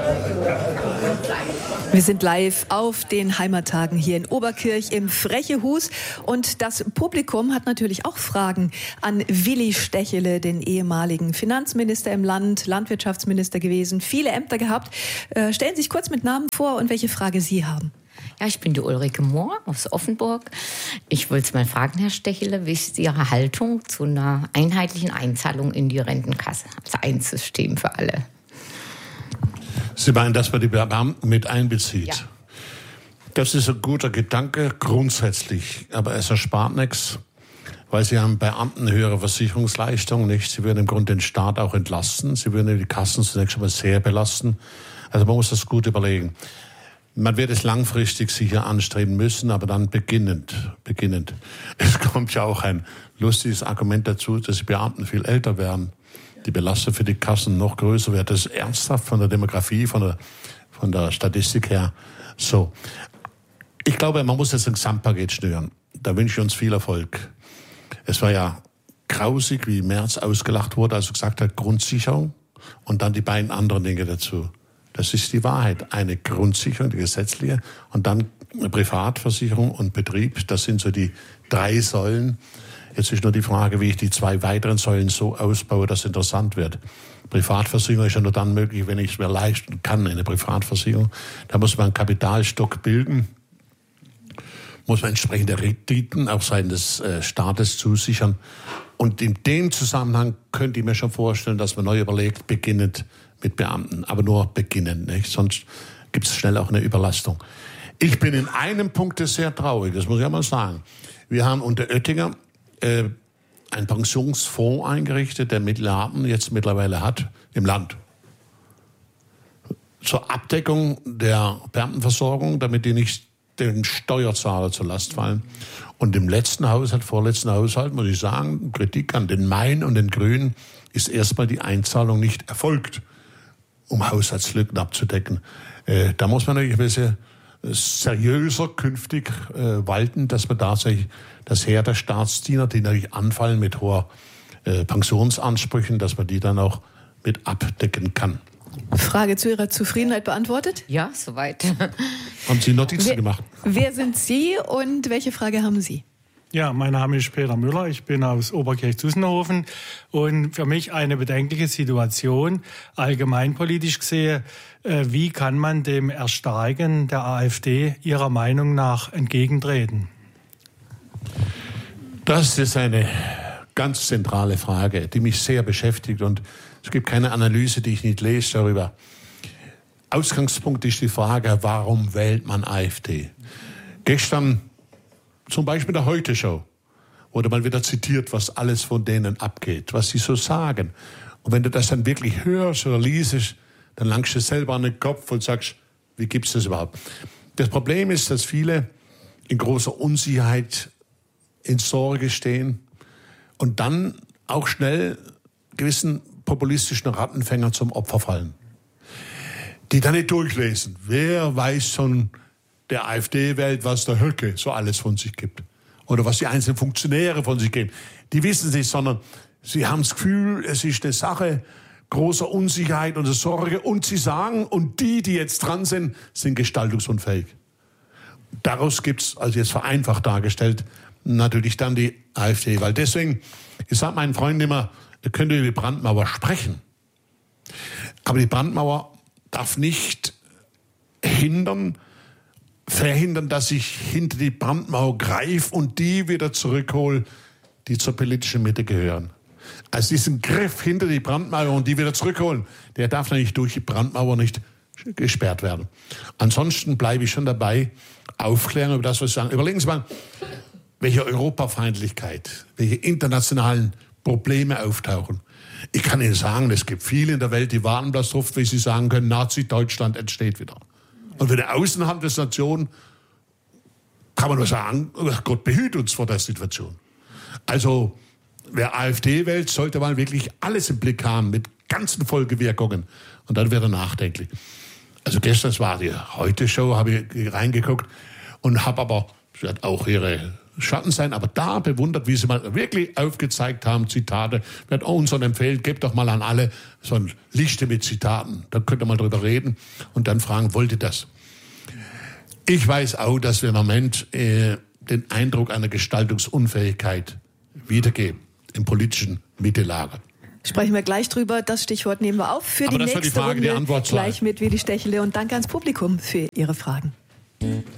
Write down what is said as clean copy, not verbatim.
Wir sind live auf den Heimattagen hier in Oberkirch im Frechehus und das Publikum hat natürlich auch Fragen an Willi Stechele, den ehemaligen Finanzminister im Land, Landwirtschaftsminister gewesen, viele Ämter gehabt. Stellen Sie sich kurz mit Namen vor und welche Frage Sie haben. Ja, ich bin die Ulrike Mohr aus Offenburg. Ich wollte mal fragen, Herr Stechele, wie ist Ihre Haltung zu einer einheitlichen Einzahlung in die Rentenkasse? Also ein System für alle. Sie meinen, dass man die Beamten mit einbezieht? Ja. Das ist ein guter Gedanke, grundsätzlich. Aber es erspart nichts, weil Sie haben Beamten höhere Versicherungsleistungen, nicht? Sie würden im Grunde den Staat auch entlasten. Sie würden die Kassen zunächst einmal sehr belasten. Also man muss das gut überlegen. Man wird es langfristig sicher anstreben müssen, aber dann beginnend. Es kommt ja auch ein lustiges Argument dazu, dass die Beamten viel älter werden. Die Belastung für die Kassen noch größer wird. Das ist ernsthaft von der Demografie, von der Statistik her so. Ich glaube, man muss jetzt ein Gesamtpaket schnüren. Da wünsche ich uns viel Erfolg. Es war ja grausig, wie Merz ausgelacht wurde, als er gesagt hat, Grundsicherung und dann die beiden anderen Dinge dazu. Das ist die Wahrheit. Eine Grundsicherung, die gesetzliche, und dann eine Privatversicherung und Betrieb. Das sind so die 3 Säulen. Jetzt ist nur die Frage, wie ich die 2 weiteren Säulen so ausbaue, dass es interessant wird. Privatversicherung ist ja nur dann möglich, wenn ich es mir leisten kann, eine Privatversicherung. Da muss man einen Kapitalstock bilden, muss man entsprechende Renditen auch seitens des Staates zusichern. Und in dem Zusammenhang könnte ich mir schon vorstellen, dass man neu überlegt, beginnend mit Beamten, aber nur beginnend, nicht? Sonst gibt es schnell auch eine Überlastung. Ich bin in einem Punkt sehr traurig, das muss ich einmal sagen. Wir haben unter Oettinger einen Pensionsfonds eingerichtet, der Milliarden jetzt mittlerweile hat im Land. Zur Abdeckung der Beamtenversorgung, damit die nicht dem Steuerzahler zur Last fallen. Und im vorletzten Haushalt, muss ich sagen, Kritik an den Main und den Grünen, ist erstmal die Einzahlung nicht erfolgt, um Haushaltslücken abzudecken. Da muss man natürlich ein bisschen seriöser künftig walten, dass man tatsächlich das Heer der Staatsdiener, die natürlich anfallen mit hoher Pensionsansprüchen, dass man die dann auch mit abdecken kann. Frage zu Ihrer Zufriedenheit beantwortet? Ja, soweit. Haben Sie Notizen gemacht? Wer sind Sie und welche Frage haben Sie? Ja, mein Name ist Peter Müller, ich bin aus Oberkirch-Zussenhofen und für mich eine bedenkliche Situation, allgemeinpolitisch gesehen. Wie kann man dem Erstarken der AfD Ihrer Meinung nach entgegentreten? Das ist eine ganz zentrale Frage, die mich sehr beschäftigt und es gibt keine Analyse, die ich nicht lese darüber. Ausgangspunkt ist die Frage, warum wählt man AfD? Gestern zum Beispiel der Heute-Show wurde mal wieder zitiert, was alles von denen abgeht, was sie so sagen. Und wenn du das dann wirklich hörst oder liest, dann langst du selber an den Kopf und sagst, wie gibt's das überhaupt? Das Problem ist, dass viele in großer Unsicherheit, in Sorge stehen und dann auch schnell gewissen populistischen Rattenfängern zum Opfer fallen. Die dann nicht durchlesen. Wer weiß schon, der AfD wählt, was der Höcke so alles von sich gibt. Oder was die einzelnen Funktionäre von sich geben. Die wissen es nicht, sondern sie haben das Gefühl, es ist eine Sache großer Unsicherheit und Sorge. Und sie sagen, und die jetzt dran sind, sind gestaltungsunfähig. Daraus gibt's, also jetzt vereinfacht dargestellt, natürlich dann die AfD. Weil deswegen, ich sage meinen Freunden immer, ihr könnt über die Brandmauer sprechen. Aber die Brandmauer darf nicht verhindern, dass ich hinter die Brandmauer greife und die wieder zurückhole, die zur politischen Mitte gehören. Also diesen Griff hinter die Brandmauer und die wieder zurückholen, der darf natürlich durch die Brandmauer nicht gesperrt werden. Ansonsten bleibe ich schon dabei, aufklären über das, was Sie sagen. Überlegen Sie mal, welche Europafeindlichkeit, welche internationalen Probleme auftauchen. Ich kann Ihnen sagen, es gibt viele in der Welt, die warten bloß drauf, wie sie sagen können, Nazi-Deutschland entsteht wieder. Und für die Außenhandelsnation kann man nur sagen, Gott behüte uns vor der Situation. Also wer AfD wählt, sollte mal wirklich alles im Blick haben, mit ganzen Folgewirkungen. Und dann wird er nachdenklich. Also gestern war die Heute-Show, habe ich reingeguckt und habe aber, sie hat auch ihre Schatten sein, aber da bewundert, wie sie mal wirklich aufgezeigt haben, Zitate. Ich werde auch unseren empfehlen, gebt doch mal an alle so ein Liste mit Zitaten. Da könnt ihr mal drüber reden und dann fragen, wollt ihr das? Ich weiß auch, dass wir im Moment den Eindruck einer Gestaltungsunfähigkeit wiedergeben im politischen Mittelager. Sprechen wir gleich drüber. Das Stichwort nehmen wir auf für aber die das nächste war die Frage, Runde. die Antwort Gleich mit Willi Stechele und danke ans Publikum für Ihre Fragen.